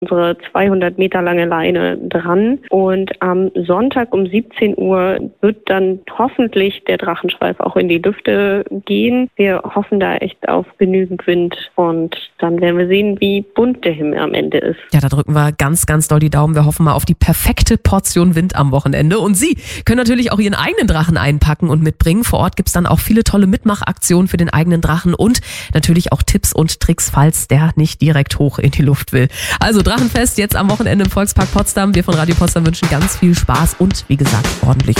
unsere 200 Meter lange Leine dran. Und am Sonntag um 17 Uhr wird dann hoffentlich der Drachenschweif auch in die Lüfte gehen. Wir hoffen da echt auf genügend Wind und dann werden wir sehen, wie bunt der Himmel am Ende ist. Ja, da drücken wir ganz, ganz doll die Daumen. Wir hoffen mal auf die perfekte Portion Wind am Wochenende. Und Sie können natürlich auch Ihren eigenen Drachen einpacken und mitbringen. Vor Ort gibt's dann auch viele tolle Mitmachaktionen für den eigenen Drachen und natürlich auch Tipps und Tricks, falls der nicht direkt hoch in die Luft will. Also Drachenfest jetzt am Wochenende im Volkspark Potsdam. Wir von Radio Potsdam wünschen ganz viel Spaß und wie gesagt ordentlich